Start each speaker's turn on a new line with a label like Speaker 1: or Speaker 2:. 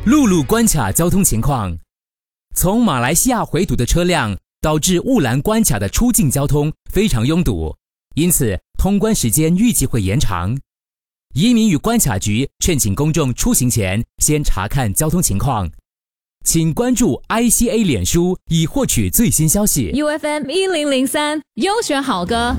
Speaker 1: 陆路关卡交通情况。从马来西亚回堵的车辆导致雾兰关卡的出境交通非常拥堵，因此通关时间预计会延长。移民与关卡局劝请公众出行前先查看交通情况。请关注 ICA 脸书以获取最新消息。
Speaker 2: UFM 1003优选好歌。